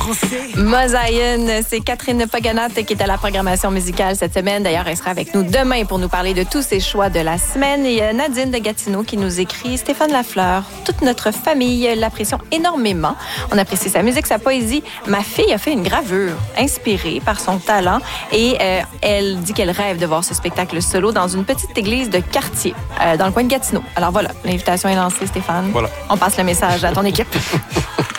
Mosaïen, c'est Catherine Paganat qui est à la programmation musicale cette semaine. D'ailleurs, elle sera avec nous demain pour nous parler de tous ses choix de la semaine. Et Nadine de Gatineau qui nous écrit: Stéphane Lafleur, toute notre famille l'apprécie énormément. On apprécie sa musique, sa poésie. Ma fille a fait une gravure inspirée par son talent et elle dit qu'elle rêve de voir ce spectacle solo dans une petite église de quartier dans le coin de Gatineau. Alors voilà, l'invitation est lancée, Stéphane. Voilà. On passe le message à ton équipe.